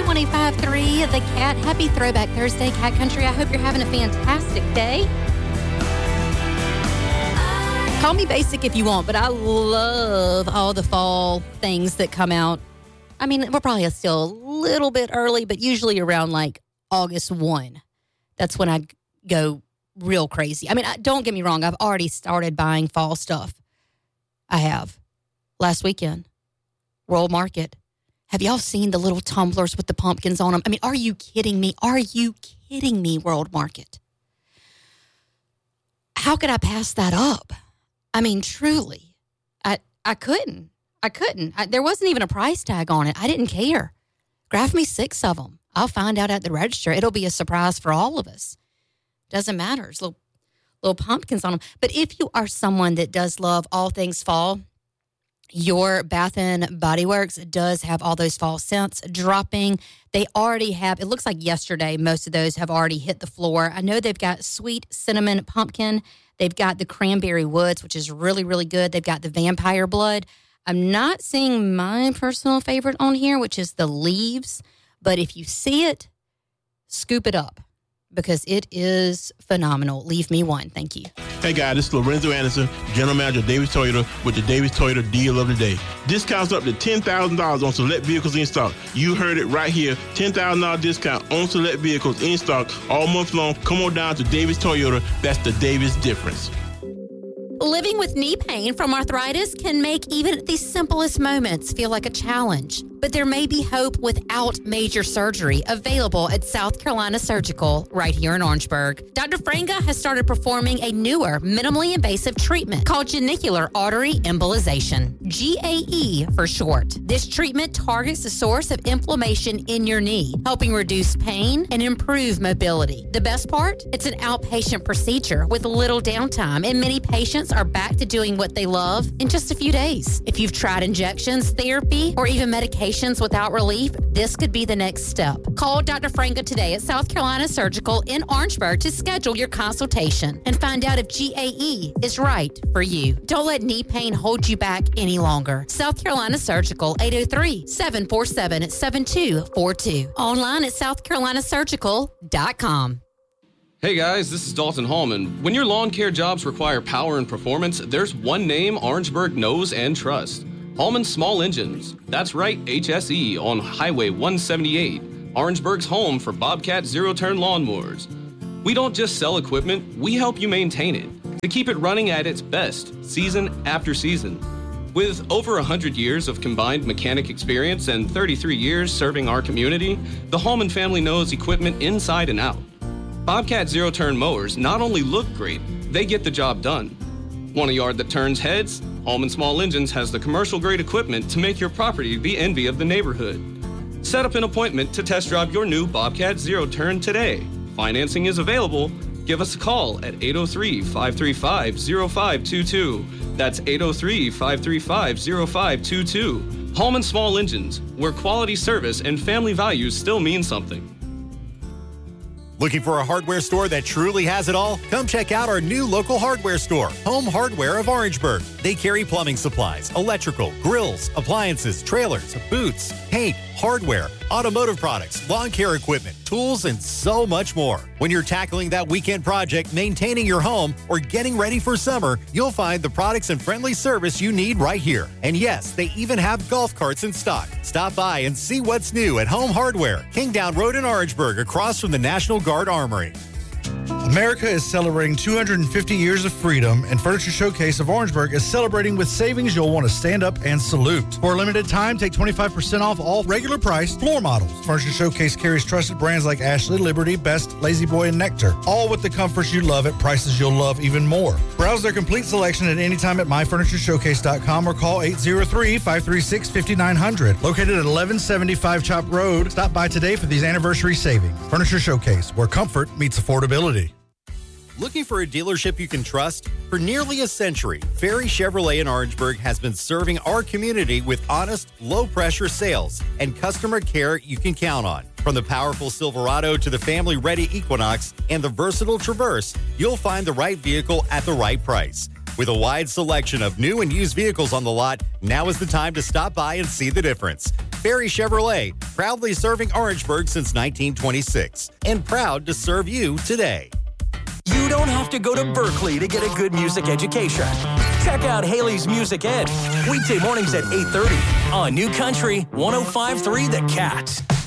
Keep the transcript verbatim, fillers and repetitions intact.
twenty-five three, The Cat. Happy Throwback Thursday, Cat Country. I hope you're having a fantastic day. Call me basic if you want, but I love all the fall things that come out. I mean, we're probably still a little bit early, but usually around like August first. That's when I go real crazy. I mean, don't get me wrong. I've already started buying fall stuff. I have. Last weekend, World Market. Have y'all seen the little tumblers with the pumpkins on them? I mean, are you kidding me? Are you kidding me, World Market? How could I pass that up? I mean, truly, I I couldn't. I couldn't. I, there wasn't even a price tag on it. I didn't care. Grab me six of them. I'll find out at the register. It'll be a surprise for all of us. Doesn't matter. It's little, little pumpkins on them. But if you are someone that does love all things fall, your Bath and Body Works does have all those fall scents dropping. They already have, it looks like yesterday, most of those have already hit the floor. I know they've got sweet cinnamon pumpkin. They've got the cranberry woods, which is really, really good. They've got the vampire blood. I'm not seeing my personal favorite on here, which is the leaves. But if you see it, scoop it up because it is phenomenal. Leave me one. Thank you. Hey, guys, this is Lorenzo Anderson, General Manager of Davis Toyota with the Davis Toyota Deal of the Day. Discounts up to ten thousand dollars on select vehicles in stock. You heard it right here. ten thousand dollars discount on select vehicles in stock all month long. Come on down to Davis Toyota. That's the Davis difference. Living with knee pain from arthritis can make even the simplest moments feel like a challenge. But there may be hope without major surgery available at South Carolina Surgical right here in Orangeburg. Doctor Franga has started performing a newer, minimally invasive treatment called genicular artery embolization, G A E for short. This treatment targets the source of inflammation in your knee, helping reduce pain and improve mobility. The best part? It's an outpatient procedure with little downtime, and many patients are back to doing what they love in just a few days. If you've tried injections, therapy, or even medication without relief, this could be the next step. Call Doctor Franga today at South Carolina Surgical in Orangeburg to schedule your consultation and find out if G A E is right for you. Don't let knee pain hold you back any longer. South Carolina Surgical, eight oh three, seven four seven, seven two four two. Online at south carolina surgical dot com. Hey guys, this is Dalton Hallman. When your lawn care jobs require power and performance, there's one name Orangeburg knows and trusts. Hallman Small Engines. That's right, H S E on Highway one seventy-eight. Orangeburg's home for Bobcat zero-turn lawnmowers. We don't just sell equipment, we help you maintain it to keep it running at its best, season after season. With over one hundred years of combined mechanic experience and thirty-three years serving our community, the Hallman family knows equipment inside and out. Bobcat zero-turn mowers not only look great, they get the job done. Want a yard that turns heads? Hallman Small Engines has the commercial-grade equipment to make your property the envy of the neighborhood. Set up an appointment to test drive your new Bobcat zero-turn today. Financing is available. Give us a call at eight oh three, five three five, oh five two two. That's eight oh three, five three five, oh five two two. Hallman Small Engines, where quality service and family values still mean something. Looking for a hardware store that truly has it all? Come check out our new local hardware store, Home Hardware of Orangeburg. They carry plumbing supplies, electrical, grills, appliances, trailers, boots, paint, hardware, automotive products, lawn care equipment, tools, and so much more. When you're tackling that weekend project, maintaining your home, or getting ready for summer, you'll find the products and friendly service you need right here. And yes, they even have golf carts in stock. Stop by and see what's new at Home Hardware, Kingdown Road in Orangeburg, across from the National Guard Armory. America is celebrating two hundred fifty years of freedom, and Furniture Showcase of Orangeburg is celebrating with savings you'll want to stand up and salute. For a limited time, take twenty-five percent off all regular price floor models. Furniture Showcase carries trusted brands like Ashley, Liberty, Best, Lazy Boy, and Nectar, all with the comforts you love at prices you'll love even more. Browse their complete selection at any time at my furniture showcase dot com or call eight oh three, five three six, five nine zero zero. Located at eleven seventy-five Chop Road. Stop by today for these anniversary savings. Furniture Showcase, where comfort meets affordability. Looking for a dealership you can trust? For nearly a century, Ferry Chevrolet in Orangeburg has been serving our community with honest, low-pressure sales and customer care you can count on. From the powerful Silverado to the family-ready Equinox and the versatile Traverse, you'll find the right vehicle at the right price. With a wide selection of new and used vehicles on the lot, now is the time to stop by and see the difference. Ferry Chevrolet, proudly serving Orangeburg since nineteen twenty-six and proud to serve you today. You don't have to go to Berkeley to get a good music education. Check out Haley's Music Ed, weekday mornings at eight thirty on New Country one oh five point three The Cat.